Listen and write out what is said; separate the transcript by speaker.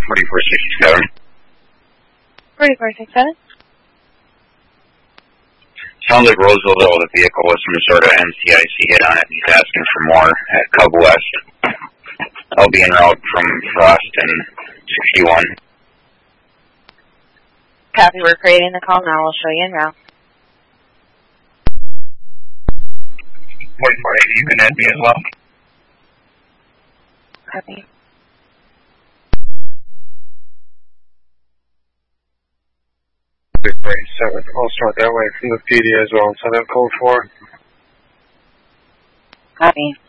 Speaker 1: 4467.
Speaker 2: 4467.
Speaker 1: Sounds like Roseville, the vehicle with some sort of NCIC hit on it. He's asking for more at Cub West. I'll be en route from Frost and 61.
Speaker 2: Copy, we're creating the call now. We'll show you en route.
Speaker 3: 4480, you can add me as well.
Speaker 2: Copy.
Speaker 4: I'll start that way from the PD as well. So that code 4.
Speaker 2: Copy.